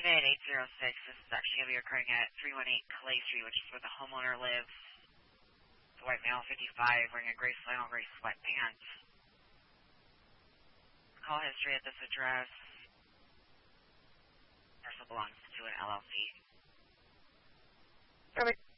David, 806. This is actually going to be occurring at 318 Clay Street, which is where the homeowner lives. It's a white male, 55, wearing a gray flannel, gray sweatpants. Call history at this address. Parcel belongs to an LLC. Perfect.